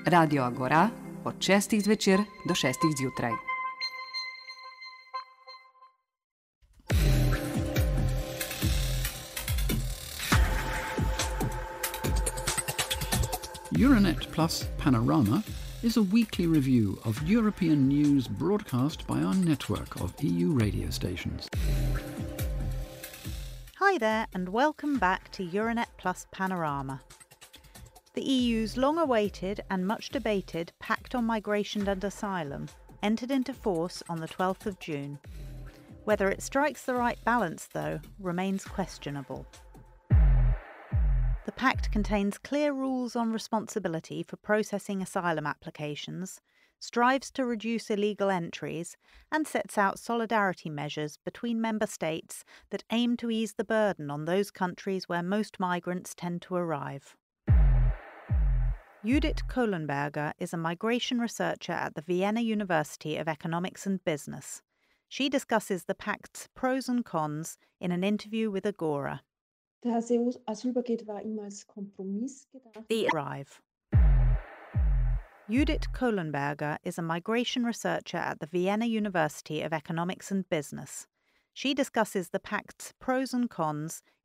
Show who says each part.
Speaker 1: Radio Agora od 6. zvečer do 6. zjutraj.
Speaker 2: Euronet Plus Panorama is a weekly review of European news broadcast by our network of EU radio stations.
Speaker 3: Hi there and welcome back to Euronet Plus Panorama. The EU's long-awaited and much debated Pact on Migration and Asylum entered into force on the 12th of June. Whether it strikes the right balance, though, remains questionable. The pact contains clear rules on responsibility for processing asylum applications, strives to reduce illegal entries, and sets out solidarity measures between member states that aim to ease the burden on those countries where most migrants tend to arrive. Judith Kohlenberger is a migration researcher at the Vienna University of Economics and Business. She discusses the pact's pros and cons in an interview with Agora.
Speaker 4: Das Asylpaket war immer als Kompromiss gedacht.
Speaker 3: The Arrive. Judith Kohlenberger is a migration researcher at the Vienna University of Economics and Business. She discusses the pact's pros and cons